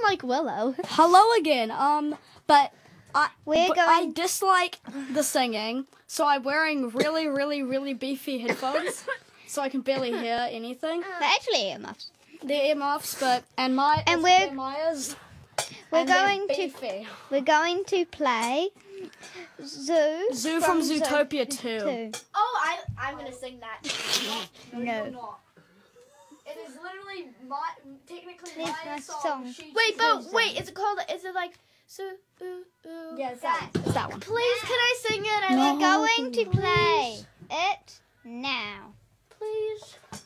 like Willow. Hello again. But I dislike the singing, so I'm wearing really, really, really beefy headphones, so I can barely hear anything. They're actually earmuffs. They're earmuffs, We're going to play Zoo from Zootopia 2. Oh, I'm gonna sing that. No. You're not. It is literally technically my song. Wait, is it like so? Yeah, it's that one. Please, can I sing it? We're going to play it now. Please.